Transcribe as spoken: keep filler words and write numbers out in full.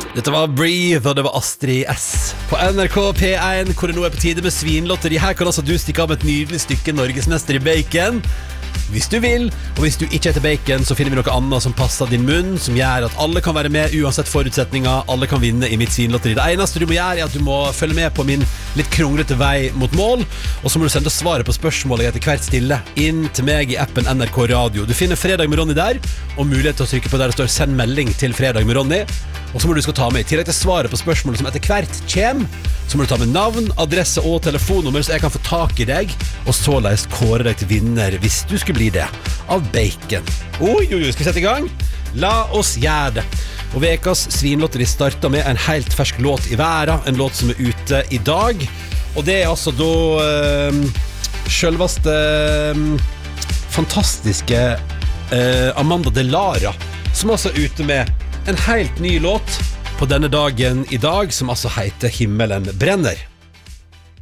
Dette var Breathe, og det var Astrid S på N R K P én, hvor det nå er på tide med svinlotteri. Her kan altså du stikke av med et nydelig stykke Norgesmester i bacon hvis du vil, og hvis du ikke heter bacon, så finner vi noe annet som passer din munn, som gjør at alle kan være med uansett forutsetninger. Alle kan vinne i mitt svinlotteri. Det eneste du må gjøre er at du må følge med på min litt kronglete vei mot mål, og så må du sende svaret på spørsmålet jeg etter hvert stille inn til meg i appen N R K Radio. Du finner Fredag med Ronny der, og mulighet til å trykke på der det står send melding til Fredag med Ronny. Og så må du skal ta med, i tillegg til svaret på spørsmålet som etter hvert kommer, så må du ta med navn, adresse og telefonnummer, så jeg kan få tak i deg, og såleis kåre deg til vinner, hvis du skulle bli det, av bacon. Oi, oi, oi, skal vi sette i gang? La oss gjøre det. Og vekas svinlotteri startet med en helt fersk låt i verden, en låt som er ute i dag, og det er altså da øh, selveste øh, fantastiske øh, Amanda Delara, som altså er ute med en helt ny låt på denne dagen i dag, som altså heter Himmelen brenner.